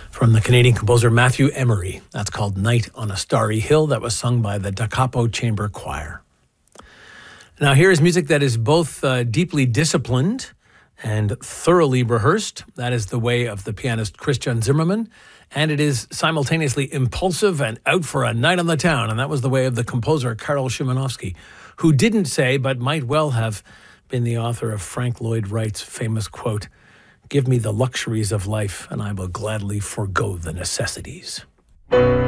from the Canadian composer Matthew Emery. That's called Night on a Starry Hill. That was sung by the Da Capo Chamber Choir. Now here is music that is both deeply disciplined and thoroughly rehearsed. That is the way of the pianist Christian Zimmermann. And it is simultaneously impulsive and out for a night on the town. And that was the way of the composer Karol Szymanowski, who didn't say, but might well have been the author of Frank Lloyd Wright's famous quote, "Give me the luxuries of life, and I will gladly forgo the necessities."